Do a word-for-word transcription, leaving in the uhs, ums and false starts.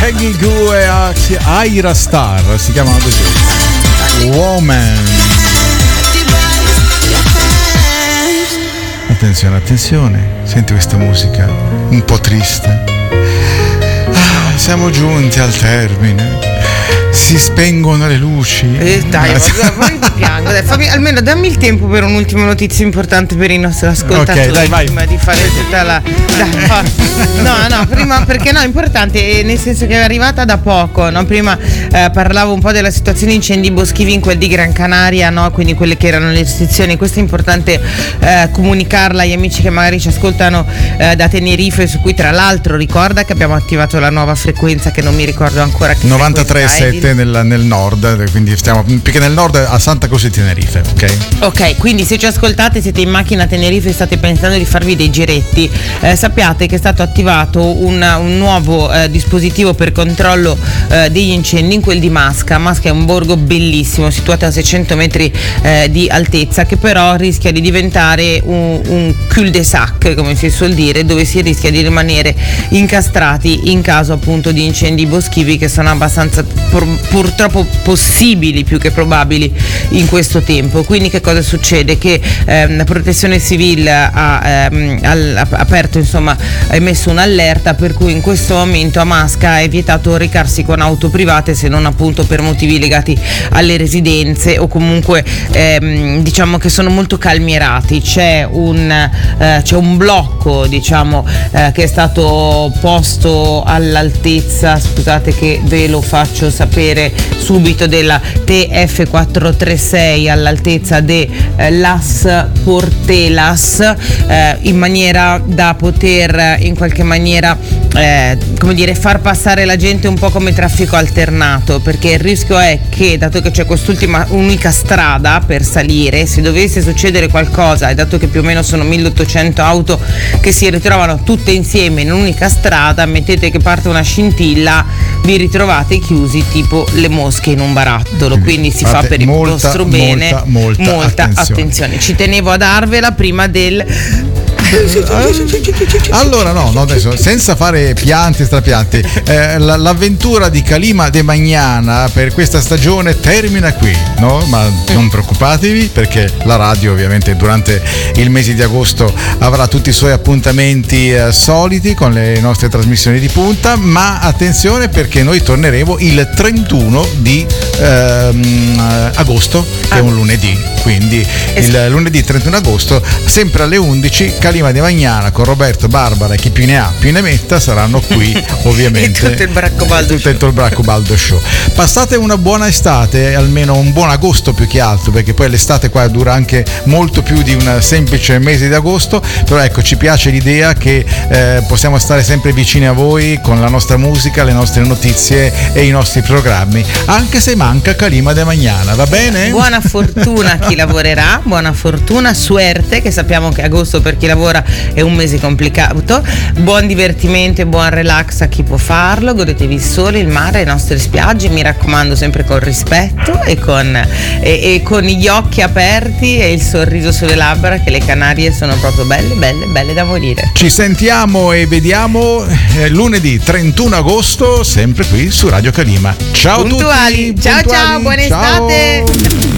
Peggy Gou e Aira Star si chiamano così. Woman. Attenzione, attenzione, senti questa musica un po' triste. Ah, siamo giunti al termine. Si spengono le luci. Eh, dai, poi ti piango. Dai, fammi, almeno dammi il tempo per un'ultima notizia importante per i nostri ascoltatori. Ok, dai, vai. Prima di fare tutta la. Dai, no, no, prima perché no, è importante, nel senso che è arrivata da poco. No? Prima eh, parlavo un po' della situazione di incendi boschivi in quel di Gran Canaria, no? Quindi quelle che erano le restrizioni. Questo è importante eh, comunicarla agli amici che magari ci ascoltano eh, da Tenerife, su cui tra l'altro ricorda che abbiamo attivato la nuova frequenza che non mi ricordo ancora che novantatré virgola sette nel, nel nord, quindi stiamo perché nel nord a Santa Cruz di Tenerife, ok? Ok, quindi se ci ascoltate, siete in macchina a Tenerife e state pensando di farvi dei giretti, eh, sappiate che è stato attivato un, un nuovo eh, dispositivo per controllo eh, degli incendi in quel di Masca. Masca è un borgo bellissimo situato a seicento metri eh, di altezza, che però rischia di diventare un, un cul-de-sac, come si suol dire, dove si rischia di rimanere incastrati in caso appunto di incendi boschivi che sono abbastanza pur, purtroppo possibili più che probabili in questo tempo. Quindi che cosa succede? Che ehm, la protezione civile ha, ehm, ha aperto, insomma, ha emesso un'allerta per cui in questo momento a Masca è vietato recarsi con auto private, se non appunto per motivi legati alle residenze o comunque ehm, diciamo che sono molto calmierati. C'è un, eh, c'è un blocco, diciamo, eh, che è stato posto all'altezza, scusate che ve lo faccio sapere subito, della T F quattrocentotrentasei all'altezza de eh, Las Portelas, eh, in maniera da poter eh, in qualche maniera eh, come dire far passare la gente un po' come traffico alternato, perché il rischio è che, dato che c'è quest'ultima unica strada per salire, se dovesse succedere qualcosa, e dato che più o meno sono milleottocento auto che si ritrovano tutte insieme in un'unica strada, mettete che parte una scintilla, vi ritrovate chiusi tipo le mosche in un barattolo. Quindi si fa per il molta, vostro bene molta, molta, molta attenzione. attenzione. Ci tenevo a darvela prima del allora no, no adesso senza fare pianti strapianti, eh, la, l'avventura di Calima de Magnana per questa stagione termina qui, no? Ma non preoccupatevi, perché la radio ovviamente durante il mese di agosto avrà tutti i suoi appuntamenti eh, soliti con le nostre trasmissioni di punta, ma attenzione perché noi torneremo il trentuno di ehm, agosto, che è un lunedì, quindi il lunedì trentuno agosto sempre alle undici Calima de Magnana con Roberto, Barbara e chi più ne ha più ne metta saranno qui ovviamente. tutto il Braccobaldo tutto, tutto il Braccobaldo Show. Passate una buona estate, almeno un buon agosto più che altro, perché poi l'estate qua dura anche molto più di un semplice mese di agosto, però ecco, ci piace l'idea che eh, possiamo stare sempre vicini a voi con la nostra musica, le nostre notizie e i nostri programmi, anche se manca Calima de Magnana, va bene? Buona fortuna a chi lavorerà, buona fortuna, suerte, che sappiamo che agosto per chi lavora è un mese complicato. Buon divertimento e buon relax a chi può farlo, godetevi il sole, il mare, le nostre spiagge, mi raccomando sempre con rispetto e con, e, e con gli occhi aperti e il sorriso sulle labbra, che le Canarie sono proprio belle, belle, belle da morire. Ci sentiamo e vediamo eh, lunedì trentuno agosto sempre qui su Radio Calima. Ciao puntuali. a tutti! Ciao puntuali. ciao, buona estate! Ciao.